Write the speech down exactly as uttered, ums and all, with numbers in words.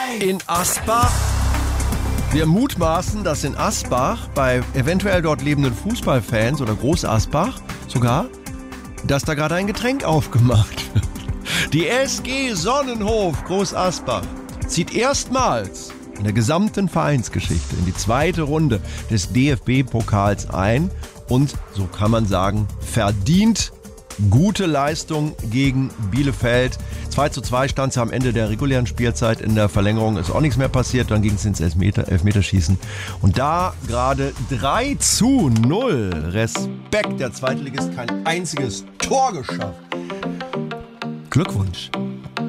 in Asbach. Wir mutmaßen, dass in Asbach bei eventuell dort lebenden Fußballfans oder Groß-Asbach sogar, dass da gerade ein Getränk aufgemacht wird. Die S G Sonnenhof Groß-Asbach zieht erstmals in der gesamten Vereinsgeschichte in die zweite Runde des D F B-Pokals ein und, so kann man sagen, verdient gute Leistung gegen Bielefeld. zwei zu zwei stand es am Ende der regulären Spielzeit. In der Verlängerung ist auch nichts mehr passiert. Dann ging es ins Elfmeter, Elfmeterschießen. Und da gerade drei zu null. Respekt, der Zweitligist kein einziges Tor geschafft. Glückwunsch.